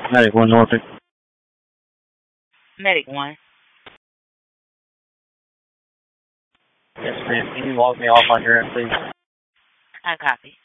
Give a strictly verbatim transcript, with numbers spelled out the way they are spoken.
Medic one Norfolk. Medic one. Yes, ma'am. Can you log me off on your end, please? I copy.